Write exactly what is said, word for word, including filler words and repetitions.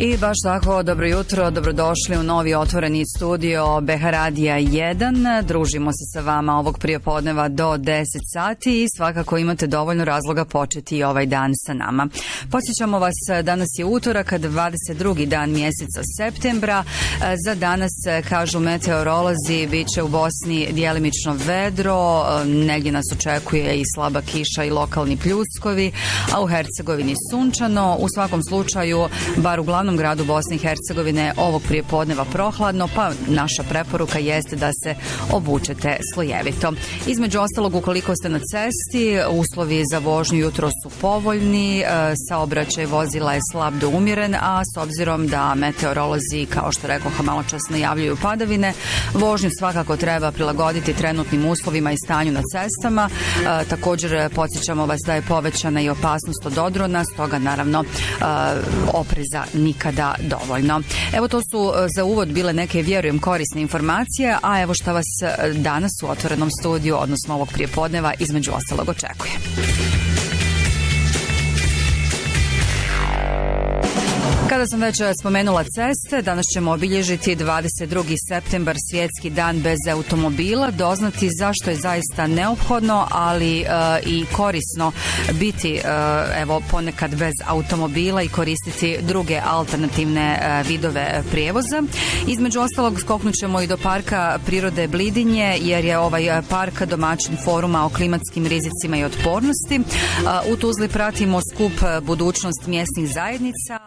I baš tako, dobro jutro, dobrodošli u novi otvoreni studio B H Radija jedan. Družimo se sa vama ovog prijepodneva do deset sati i svakako imate dovoljno razloga početi i ovaj dan sa nama. Podsjećamo vas, danas je utorak, dvadeset drugi dan mjeseca septembra. Za danas, kažu meteorolozi, bit će u Bosni djelimično vedro, negdje nas očekuje i slaba kiša i lokalni pljuskovi, a u Hercegovini sunčano. U svakom slučaju, bar u glavnom gradu Bosne i Hercegovine ovog prijepodneva prohladno, pa naša preporuka jeste da se obučete slojevito. Između ostalog, ukoliko ste na cesti, uslovi za vožnju jutro su povoljni, saobraćaj vozila je slab do umjeren, a s obzirom da meteorolozi, kao što rekoh, malo čas najavljuju padavine, vožnju svakako treba prilagoditi trenutnim uslovima i stanju na cestama. E, također podsjećamo vas da je povećana i opasnost od odrona, stoga naravno e, opreza nikada dovoljno. Evo, to su za uvod bile neke, vjerujem, korisne informacije, a evo šta vas danas u otvorenom studiju, odnosno ovog prijepodneva, između ostalog očekuje. Kada sam već spomenula ceste, danas ćemo obilježiti dvadeset drugi septembar, svjetski dan bez automobila, doznati zašto je zaista neophodno, ali e, i korisno biti e, evo ponekad bez automobila i koristiti druge alternativne e, vidove prijevoza. Između ostalog, skoknut ćemo i do Parka prirode Blidinje, jer je ovaj park domaćin foruma o klimatskim rizicima i otpornosti. E, u Tuzli pratimo skup Budućnost mjesnih zajednica.